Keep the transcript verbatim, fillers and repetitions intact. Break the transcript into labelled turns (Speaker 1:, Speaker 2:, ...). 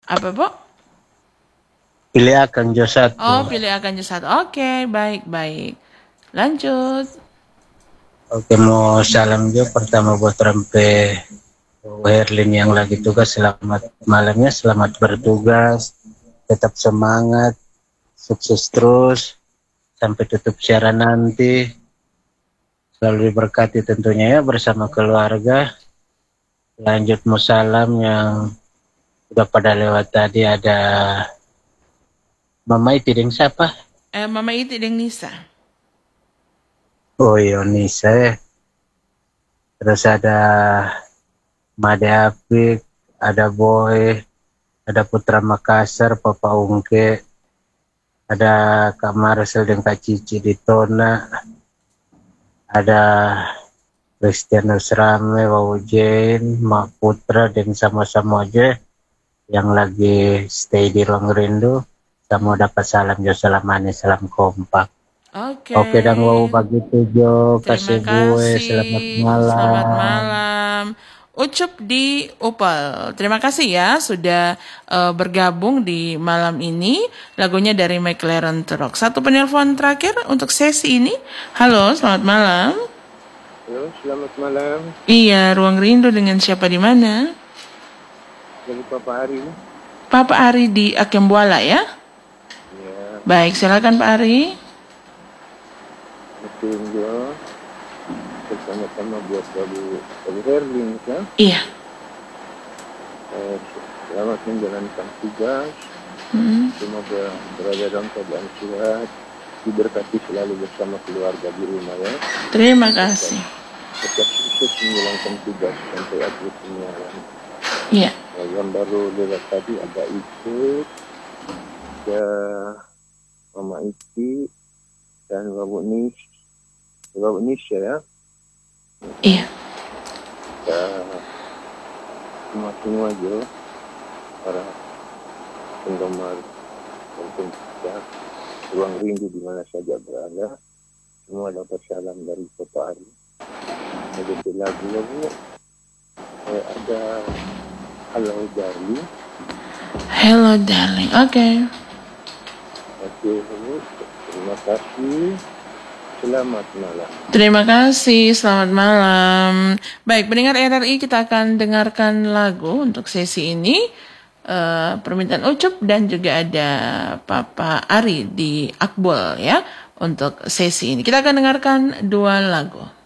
Speaker 1: Apa, Bu?
Speaker 2: Pilih akan jo
Speaker 1: Oh,
Speaker 2: satu.
Speaker 1: pilih akan satu. Oke, baik, baik. Lanjut.
Speaker 2: Oke, mau salam jo pertama buat Rampe Herlin yang lagi tugas. Selamat malamnya, selamat bertugas. Tetap semangat, sukses terus. Sampai tutup siaran nanti. Selalu diberkati tentunya ya bersama keluarga. Lanjut mau salam yang udah pada lewat tadi, ada Mama Itiding siapa?
Speaker 1: Eh, Mama Iti dan Nisa.
Speaker 2: Oh Yonisa ya. Terus ada Made Apik, ada Boy, ada Putra Makassar, Papa Ungke, ada Kak Marcel dan Kak Cici di Tona, ada Christian Nusrame, Waujen, Mak Putra, dan sama-sama aja yang lagi stay di Ruang Rindu. Sama dapat salam jo, salam manis, salam kompak.
Speaker 1: Oke.
Speaker 2: Oke, dan wow begitu jo,
Speaker 1: Terima
Speaker 2: kasih gue, selamat
Speaker 1: kasih. Selamat
Speaker 2: malam.
Speaker 1: malam. Ucup di Opal. Terima kasih ya sudah eh, bergabung di malam ini. Lagunya dari McLaren Truck. Satu penelpon terakhir untuk sesi ini. Halo, selamat malam.
Speaker 3: Halo, selamat malam.
Speaker 1: Iya, Ruang Rindu dengan siapa di mana?
Speaker 3: Dari Papa Ari.
Speaker 1: Papa Ari di Akembuala ya?
Speaker 3: Ya,
Speaker 1: Baik, silakan Pak Ari.
Speaker 3: betul juga. Bersama-sama buat Babu Babu Herling ya.
Speaker 1: Iya.
Speaker 3: Eh, selamat menjalankan tugas.
Speaker 1: Hmm.
Speaker 3: Semoga berada dalam keadaan sehat. Diberkati selalu bersama keluarga di rumah ya.
Speaker 1: Terima kasih.
Speaker 3: Tetap sukses menjalankan tugas sampai akhir penyiaran.
Speaker 1: Iya.
Speaker 3: Nah, yang baru lewat tadi ada itu, ada Mama Iti dan Babu Nis, Babu Nis ya.
Speaker 1: Iya.
Speaker 3: Ya, semua-semua aja para penggemar dan pencipta Ruang Rindu di mana saja berada, semua dapat salam dari Papa Ari. Ada lagu-lagu, eh, ada Halo Darling.
Speaker 1: Hello darling. Oke. Okay.
Speaker 3: Oke, terima kasih. Selamat malam.
Speaker 1: Terima kasih, selamat malam. Baik, pendengar R R I, kita akan dengarkan lagu untuk sesi ini. Uh, permintaan Ucup dan juga ada Papa Ari di Akbol ya untuk sesi ini. Kita akan dengarkan dua lagu.